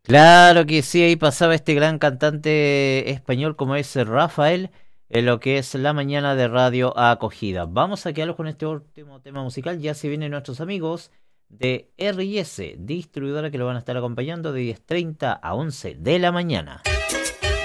Claro que sí, ahí pasaba este gran cantante español como es Rafael, en lo que es la mañana de Radio Acogida. Vamos a quedarnos con este último tema musical, ya se vienen nuestros amigos de R&S, distribuidora que lo van a estar acompañando de 10:30 a 11 de la mañana.